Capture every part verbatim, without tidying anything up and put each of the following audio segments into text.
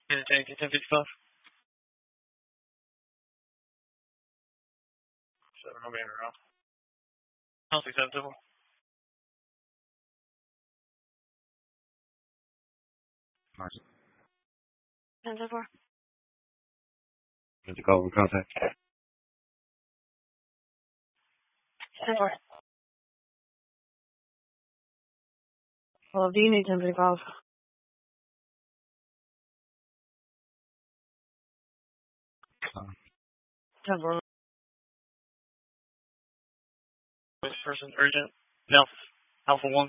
Unit ten fifty-five. seven, I'll be in around. I'll six seven four. Marcy. ten four. Get the call for contact. ten four. Well, do you need ten fifty-five? Uh, ten four. This person urgent. Alpha, Alpha one.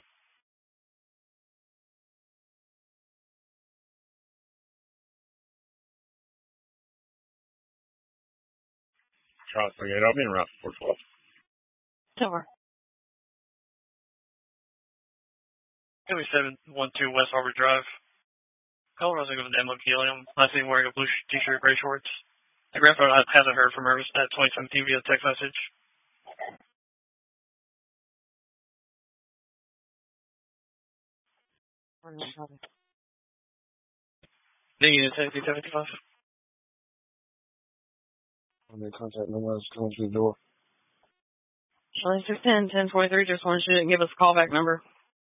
Charlie forty-eight, I'll be in around four twelve. ten four. Could be seven one two West Harbor Drive. Call Rosa with an M O Helium. Last name wearing a blue t-shirt, gray shorts. My grandfather hasn't heard from her at twenty seventeen via text message. The unit ten fifty-five. I'm in contact, no one's coming through the door. Charlie six ten, ten forty-three, just wanted you to give us a callback number.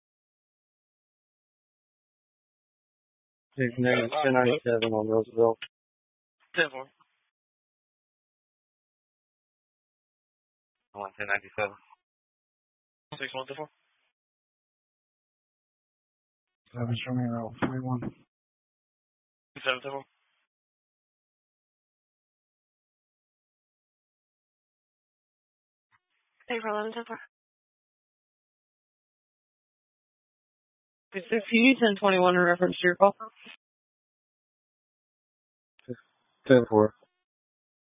His name is ten ninety-seven on Roosevelt. ten four. I want ten ninety-seven. six one two four. Seven, show me around forty-one. seven two four. April eleven ten four. If you need ten twenty-one in reference to your call. ten four.